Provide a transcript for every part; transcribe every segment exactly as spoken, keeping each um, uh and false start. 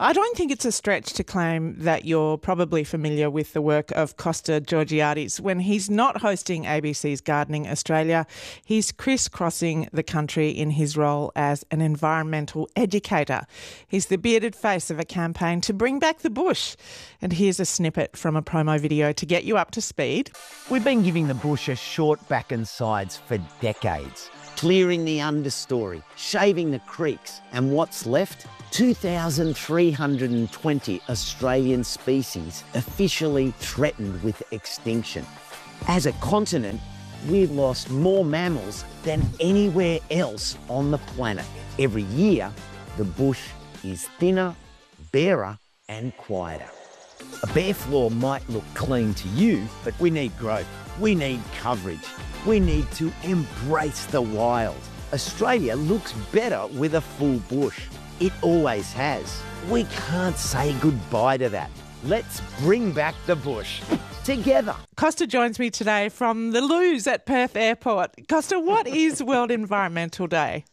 I don't think it's a stretch to claim that you're probably familiar with the work of Costa Georgiades. When he's not hosting A B C's Gardening Australia, he's crisscrossing the country in his role as an environmental educator. He's the bearded face of a campaign to bring back the bush. And here's a snippet from a promo video to get you up to speed. We've been giving the bush a short back and sides for decades. Clearing the understory, shaving the creeks, and what's left? two thousand three hundred twenty Australian species officially threatened with extinction. As a continent, we've lost more mammals than anywhere else on the planet. Every year, the bush is thinner, barer, and quieter. A bare floor might look clean to you, but we need growth. We need coverage. We need to embrace the wild. Australia looks better with a full bush. It always has. We can't say goodbye to that. Let's bring back the bush together. Costa joins me today from the loos at Perth Airport. Costa, what is World Environmental Day?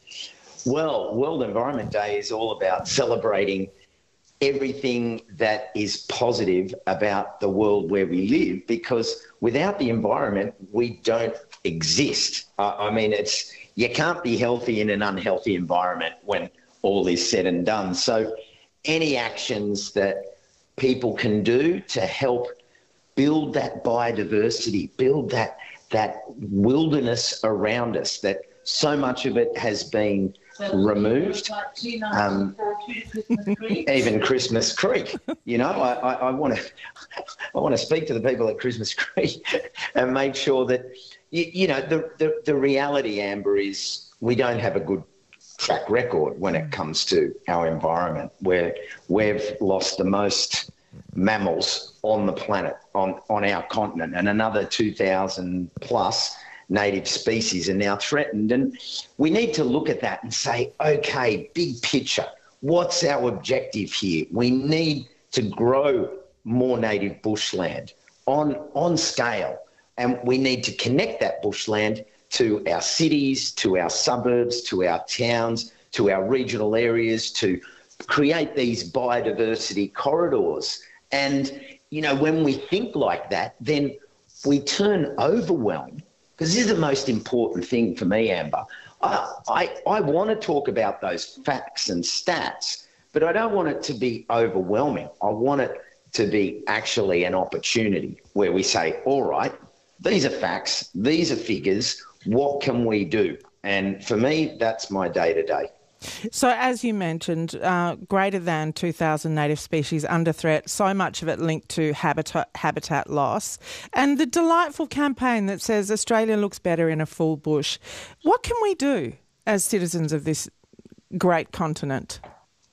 Well, World Environment Day is all about celebrating everything that is positive about the world where we live, because without the environment, we don't exist. Uh, I mean, it's you can't be healthy in an unhealthy environment when all is said and done. So any actions that people can do to help build that biodiversity, build that that wilderness around us, that so much of it has been removed. Um, even Christmas Creek, you know, I want to I want to speak to the people at Christmas Creek and make sure that, you, you know, the, the, the reality, Amber, is we don't have a good track record when it comes to our environment, where we've lost the most mammals on the planet, on, on our continent, and another two thousand plus native species are now threatened. And we need to look at that and say, okay, big picture, what's our objective here? We need to grow more native bushland on, on scale, and we need to connect that bushland to our cities, to our suburbs, to our towns, to our regional areas, to create these biodiversity corridors. And, you know, when we think like that, then we turn overwhelmed, because this is the most important thing for me, Amber. I, I, I want to talk about those facts and stats, but I don't want it to be overwhelming. I want it to be actually an opportunity where we say, all right, these are facts, these are figures, what can we do? And for me, that's my day-to-day. So as you mentioned, uh, greater than two thousand native species under threat, so much of it linked to habitat, habitat loss, and the delightful campaign that says Australia looks better in a full bush. What can we do as citizens of this great continent?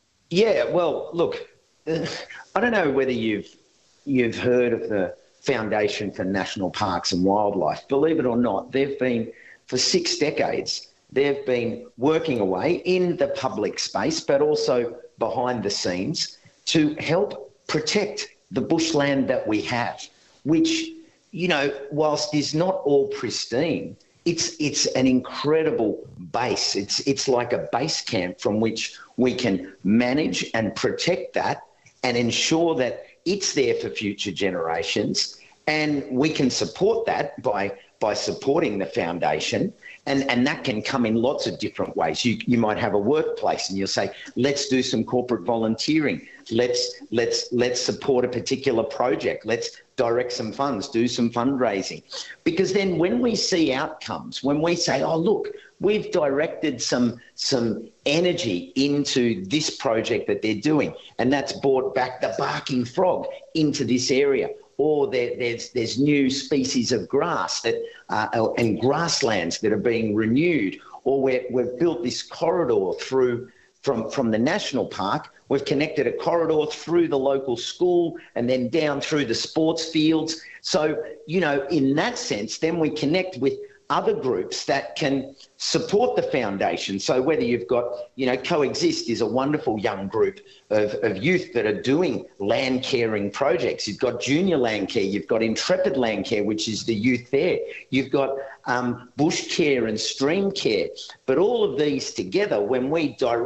Yeah, well, look, uh, I don't know whether you've you've heard of the Foundation for National Parks and Wildlife. Believe it or not, they've been, for six decades, they've been working away in the public space, but also behind the scenes, to help protect the bushland that we have, which, you know, whilst is not all pristine, it's it's an incredible base. It's it's like a base camp from which we can manage and protect that and ensure that it's there for future generations. And we can support that by by supporting the foundation. And, and that can come in lots of different ways. You you might have a workplace and you'll say, let's do some corporate volunteering. Let's let's let's support a particular project. Let's direct some funds, do some fundraising. Because then when we see outcomes, when we say, oh, look, we've directed some some energy into this project that they're doing, and that's brought back the barking frog into this area. Or there, there's there's new species of grass that uh, and grasslands that are being renewed. Or we're, we've built this corridor through from from the national park. We've connected a corridor through the local school and then down through the sports fields. So, you know, in that sense, then we connect with other groups that can support the foundation. So whether you've got, you know, Coexist is a wonderful young group of, of youth that are doing land caring projects. You've got Junior Land Care, you've got Intrepid Land Care, which is the youth there. You've got um, Bush Care and Stream Care. But all of these together, when we direct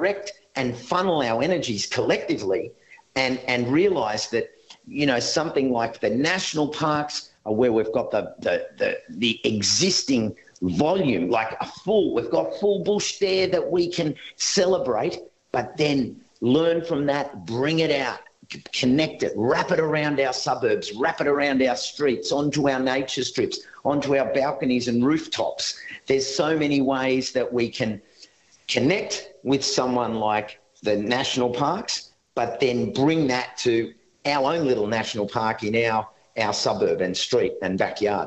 and funnel our energies collectively and, and realise that, you know, something like the national parks are where we've got the, the, the, the existing volume, like a full, we've got full bush there that we can celebrate, but then learn from that, bring it out, connect it, wrap it around our suburbs, wrap it around our streets, onto our nature strips, onto our balconies and rooftops. There's so many ways that we can connect with someone like the national parks, but then bring that to our own little national park in our, our suburb and street and backyard.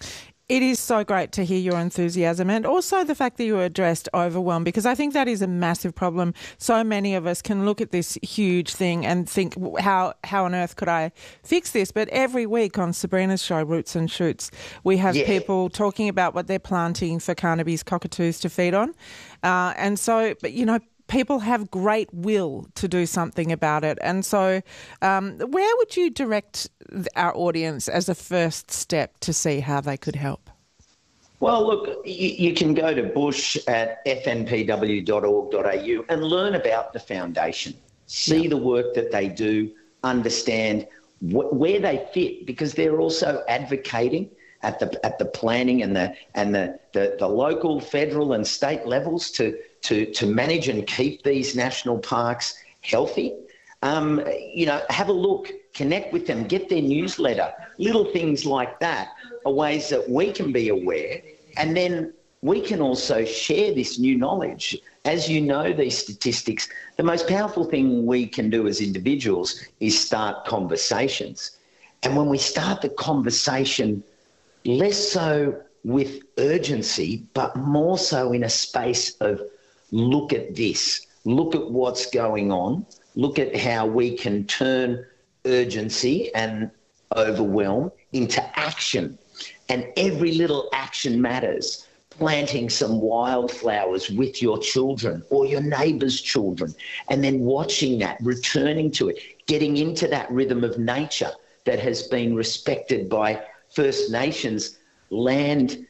It is so great to hear your enthusiasm and also the fact that you addressed overwhelm, because I think that is a massive problem. So many of us can look at this huge thing and think, how how on earth could I fix this? But every week on Sabrina's show, Roots and Shoots, we have yeah. people talking about what they're planting for Carnaby's cockatoos to feed on. Uh, and so, but you know, people have great will to do something about it. And so um, where would you direct our audience as a first step to see how they could help? Well, look, you, you can go to bush at f n p w dot org dot a u and learn about the foundation, see yeah. the work that they do, understand wh- where they fit, because they're also advocating at the at the planning and the and the, the, the local, federal and state levels to to to manage and keep these national parks healthy. Um, you know, have a look, connect with them, get their newsletter. Little things like that are ways that we can be aware, and then we can also share this new knowledge. As you know, these statistics, the most powerful thing we can do as individuals is start conversations. And when we start the conversation, less so with urgency, but more so in a space of look at this, look at what's going on, look at how we can turn urgency and overwhelm into action. And every little action matters. Planting some wildflowers with your children or your neighbour's children, and then watching that, returning to it, getting into that rhythm of nature that has been respected by First Nations land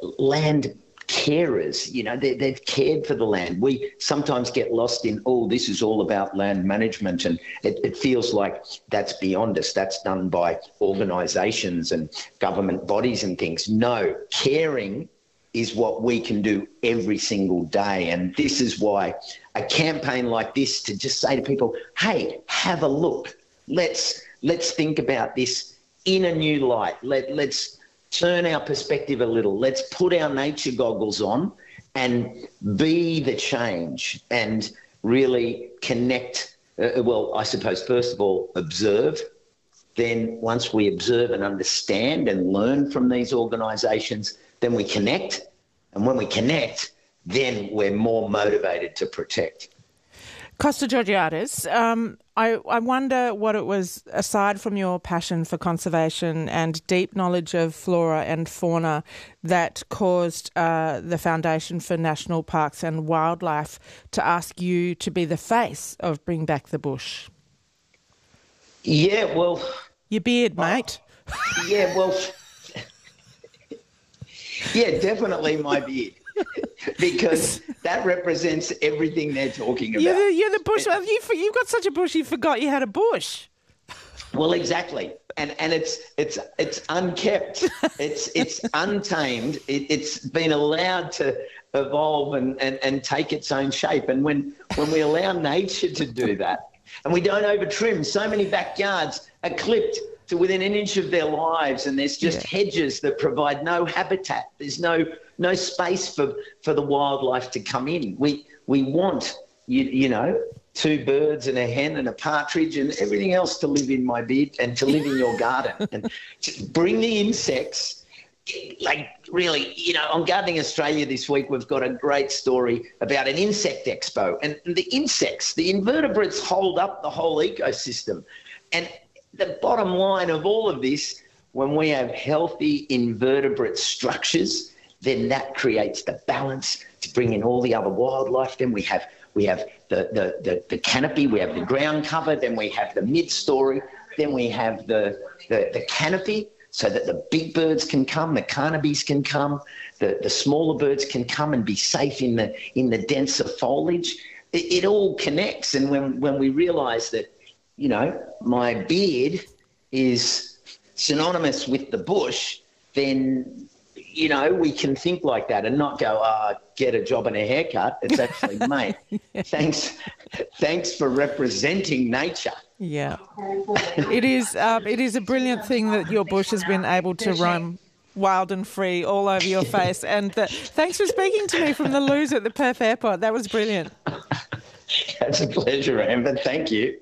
land carers. You know, they, they've cared for the land. We sometimes get lost in, oh, this is all about land management, and it, it feels like that's beyond us. That's done by organisations and government bodies and things. No, caring is what we can do every single day. And this is why a campaign like this, to just say to people, hey, have a look. Let's let's think about this in a new light. Let, let's turn our perspective a little. Let's put our nature goggles on and be the change and really connect. Uh, well, I suppose, first of all, observe. Then once we observe and understand and learn from these organisations, then we connect. And when we connect, then we're more motivated to protect. Costa Georgiadis, um, I, I wonder what it was, aside from your passion for conservation and deep knowledge of flora and fauna, that caused uh, the Foundation for National Parks and Wildlife to ask you to be the face of Bring Back the Bush. Yeah, well... Your beard, mate. Uh, yeah, well... yeah, definitely my beard. Because that represents everything they're talking about. You're the, you're the bush. It, you, you've got such a bush, you forgot you had a bush. Well, exactly, and and it's it's it's unkept. It's it's untamed. It, it's been allowed to evolve and, and, and take its own shape. And when when we allow nature to do that, and we don't over trim, so many backyards are clipped to within an inch of their lives, and there's just yeah. hedges that provide no habitat. There's no no space for, for the wildlife to come in. We we want, you, you know, two birds and a hen and a partridge and everything else to live in my bed and to live in your garden. And just bring the insects. Like, really, you know, on Gardening Australia this week, we've got a great story about an insect expo. And the insects, the invertebrates, hold up the whole ecosystem. And the bottom line of all of this, when we have healthy invertebrate structures, then that creates the balance to bring in all the other wildlife. Then we have we have the, the, the, the canopy, we have the ground cover, then we have the mid-story, then we have the, the, the canopy so that the big birds can come, the carnabis can come, the, the smaller birds can come and be safe in the in the denser foliage. it, it all connects. And when, when we realise that, you know, my beard is synonymous with the bush, then, you know, we can think like that and not go, ah, oh, get a job and a haircut. It's actually, mate, yeah. thanks thanks for representing nature. Yeah. It is, um, it is a brilliant thing that your bush has been able to run wild and free all over your face. And the, thanks for speaking to me from the loos at the Perth airport. That was brilliant. That's a pleasure, Amber. Thank you.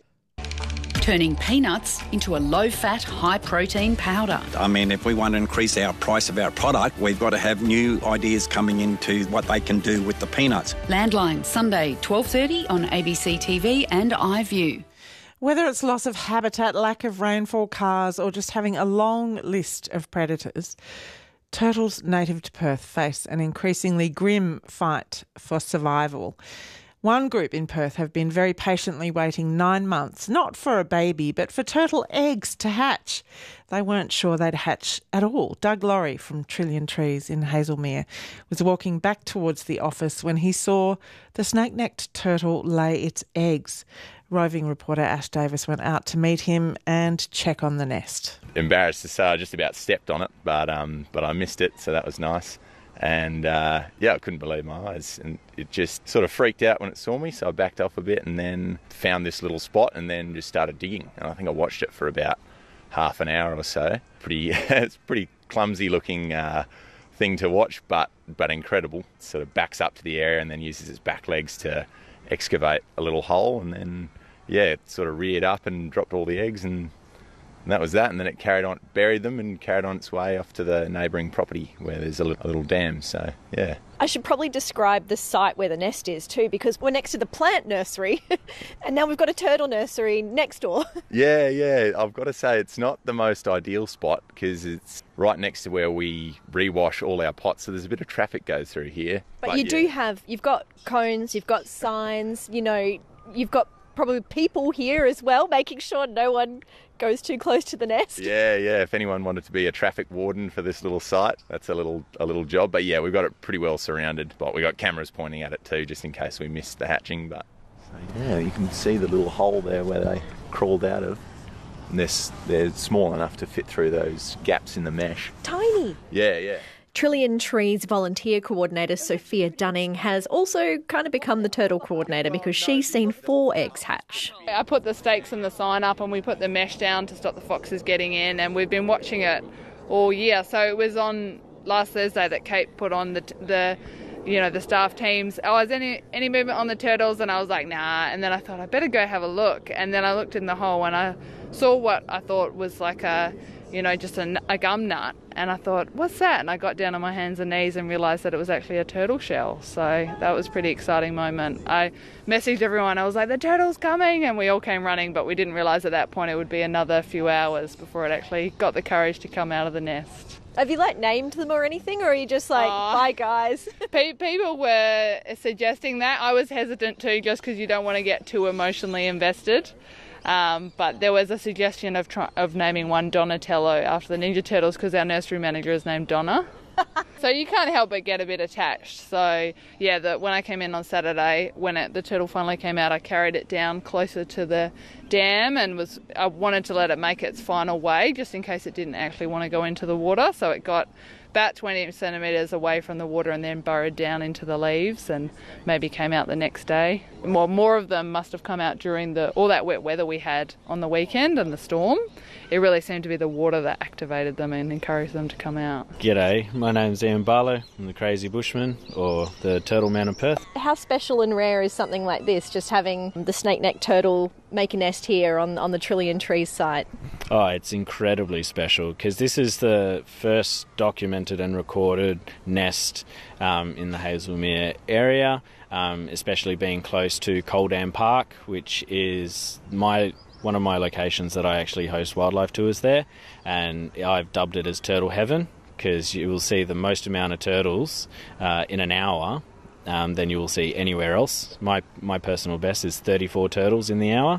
Turning peanuts into a low-fat, high-protein powder. I mean, if we want to increase our price of our product, we've got to have new ideas coming into what they can do with the peanuts. Landline, Sunday, twelve thirty on A B C T V and iView. Whether it's loss of habitat, lack of rainfall, cars, or just having a long list of predators, turtles native to Perth face an increasingly grim fight for survival. One group in Perth have been very patiently waiting nine months, not for a baby, but for turtle eggs to hatch. They weren't sure they'd hatch at all. Doug Laurie from Trillion Trees in Hazelmere was walking back towards the office when he saw the snake-necked turtle lay its eggs. Roving reporter Ash Davis went out to meet him and check on the nest. Embarrassed to say I just about stepped on it, but um, but I missed it, so that was nice. And uh, yeah, I couldn't believe my eyes, and it just sort of freaked out when it saw me, so I backed off a bit and then found this little spot and then just started digging. And I think I watched it for about half an hour or so. Pretty, it's a pretty clumsy looking uh, thing to watch, but but incredible. It sort of backs up to the area and then uses its back legs to excavate a little hole, and then yeah, it sort of reared up and dropped all the eggs, and And that was that, and then it carried on, buried them and carried on its way off to the neighbouring property where there's a little, a little dam, so yeah. I should probably describe the site where the nest is too, because we're next to the plant nursery and now we've got a turtle nursery next door. Yeah, yeah, I've got to say it's not the most ideal spot because it's right next to where we rewash all our pots, so there's a bit of traffic goes through here. But, but you yeah. do have, you've got cones, you've got signs, you know, you've got probably people here as well, making sure no one goes too close to the nest. Yeah, yeah. If anyone wanted to be a traffic warden for this little site, that's a little a little job. But yeah, we've got it pretty well surrounded. But we got cameras pointing at it too, just in case we missed the hatching. But so, yeah, you can see the little hole there where they crawled out of. And they're, they're small enough to fit through those gaps in the mesh. Tiny. Yeah, yeah. Trillion Trees volunteer coordinator Sophia Dunning has also kind of become the turtle coordinator because she's seen four eggs hatch. I put the stakes and the sign up and we put the mesh down to stop the foxes getting in, and we've been watching it all year. So it was on last Thursday that Kate put on the, the you know, the staff teams. Oh, is any, any movement on the turtles? And I was like, nah. And then I thought I better go have a look. And then I looked in the hole and I saw what I thought was like a, you know, just a, a gum nut. And I thought, what's that? And I got down on my hands and knees and realised that it was actually a turtle shell. So that was a pretty exciting moment. I messaged everyone. I was like, the turtle's coming. And we all came running, but we didn't realise at that point it would be another few hours before it actually got the courage to come out of the nest. Have you, like, named them or anything? Or are you just like, oh, bye, guys? People were suggesting that. I was hesitant too, just because you don't want to get too emotionally invested. Um, but there was a suggestion of try- of naming one Donatello after the Ninja Turtles because our nursery manager is named Donna. So you can't help but get a bit attached. So yeah, the, when I came in on Saturday, when it, the turtle finally came out, I carried it down closer to the dam and was I wanted to let it make its final way just in case it didn't actually want to go into the water. So it got about twenty centimetres away from the water and then burrowed down into the leaves and maybe came out the next day. Well, more of them must have come out during the all that wet weather we had on the weekend and the storm. It really seemed to be the water that activated them and encouraged them to come out. G'day, my name's Ian Barlow. I'm the Crazy Bushman, or the Turtle Man of Perth. How special and rare is something like this, just having the snake-necked turtle make a nest here on, on the Trillion Trees site? Oh, it's incredibly special because this is the first documented and recorded nest um, in the Hazelmere area, um, especially being close to Coldam Park, which is my one of my locations that I actually host wildlife tours there, and I've dubbed it as Turtle Heaven because you will see the most amount of turtles uh, in an hour um, than you will see anywhere else. My my personal best is thirty-four turtles in the hour.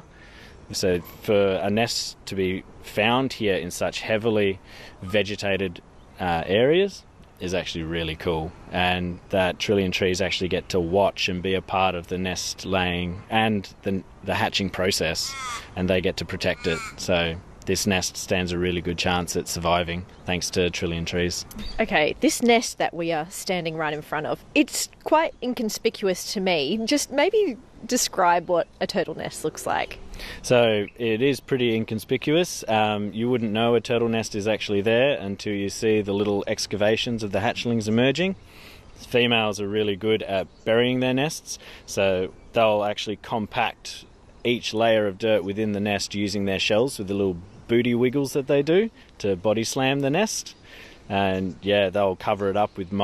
So for a nest to be found here in such heavily vegetated uh, areas is actually really cool, and that Trillion Trees actually get to watch and be a part of the nest laying and the, the hatching process, and they get to protect it. So this nest stands a really good chance at surviving thanks to Trillion Trees. Okay, this nest that we are standing right in front of, it's quite inconspicuous to me. Just maybe describe what a turtle nest looks like. So it is pretty inconspicuous. Um, you wouldn't know a turtle nest is actually there until you see the little excavations of the hatchlings emerging. Females are really good at burying their nests, so they'll actually compact each layer of dirt within the nest using their shells with the little booty wiggles that they do to body slam the nest. And yeah, they'll cover it up with